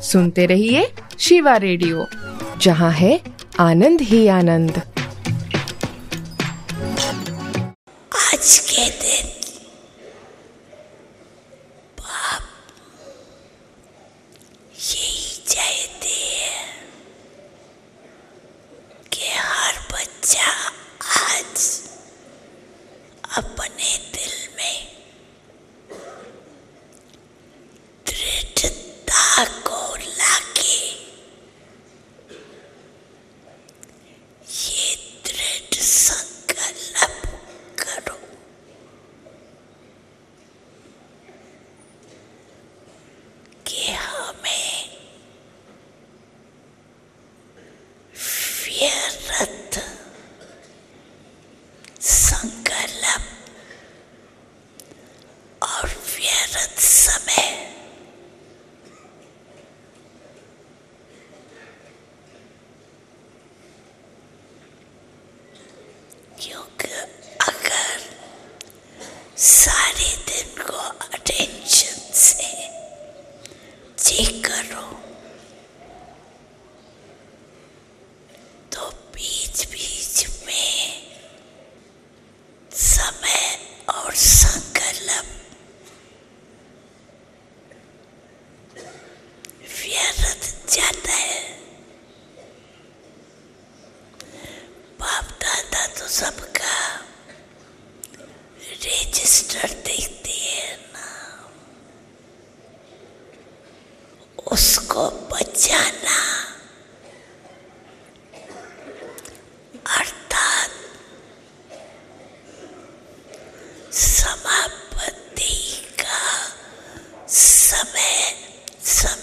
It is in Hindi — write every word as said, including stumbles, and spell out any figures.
सुनते रहिए शिवा रेडियो, जहाँ है आनंद ही आनंद। आज के दिन बाप यही चाहते हैं कि हर बच्चा आज अपने दिल में दृढ़ता को लाके ये दृढ़ संकल्प करो कि हमें व्यर्थ संकल्प और व्यर्थ समय क्योंकि अगर सारे दिन को अटेंशन से चेक करो तो बीच बीच में समय और संकल्प व्यर्थ जाता है। बाप दादा तो सबका रजिस्टर देखते हैं ना, उसको बचाना अर्थात समाप्ति का समय समय